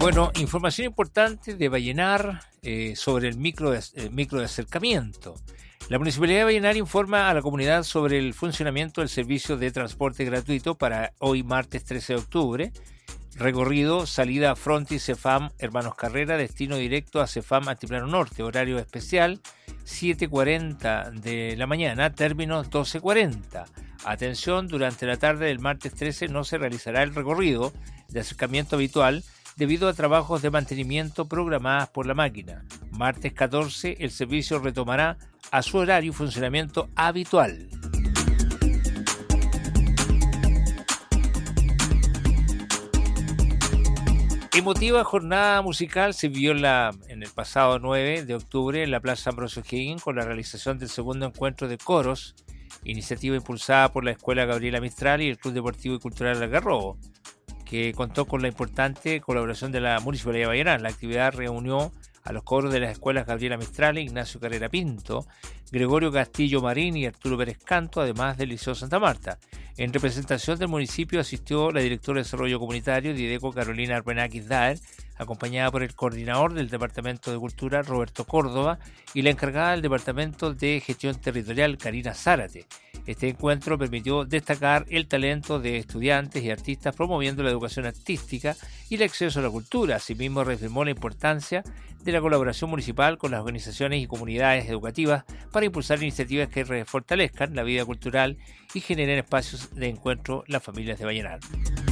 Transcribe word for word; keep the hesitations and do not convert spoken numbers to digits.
Bueno, información importante de Vallenar eh, sobre el micro de, eh, micro de acercamiento. La Municipalidad de Vallenar informa a la comunidad sobre el funcionamiento del servicio de transporte gratuito para hoy martes trece de octubre. Recorrido, salida a Frontis Cefam Hermanos Carrera, destino directo a Cefam Altiplano Norte, horario especial siete cuarenta de la mañana, términos doce cuarenta. Atención, durante la tarde del martes trece no se realizará el recorrido de acercamiento habitual debido a trabajos de mantenimiento programadas por la máquina. Martes catorce el servicio retomará a su horario y funcionamiento habitual. Emotiva jornada musical se vivió en, la, en el pasado nueve de octubre en la Plaza Ambrosio O'Higgins con la realización del segundo encuentro de coros, iniciativa impulsada por la Escuela Gabriela Mistral y el Club Deportivo y Cultural Algarrobo, que contó con la importante colaboración de la Municipalidad de Vallenar. La actividad reunió a los coros de las escuelas Gabriela Mistral, Ignacio Carrera Pinto, Gregorio Castillo Marín y Arturo Pérez Canto, además del Liceo Santa Marta. En representación del municipio asistió la directora de Desarrollo Comunitario de IDECO, Carolina Arbenakis Daer, acompañada por el coordinador del Departamento de Cultura, Roberto Córdoba, y la encargada del Departamento de Gestión Territorial, Karina Zárate. Este encuentro permitió destacar el talento de estudiantes y artistas promoviendo la educación artística y el acceso a la cultura. Asimismo, reafirmó la importancia de la colaboración municipal con las organizaciones y comunidades educativas para impulsar iniciativas que fortalezcan la vida cultural y generen espacios de encuentro las familias de Vallenar.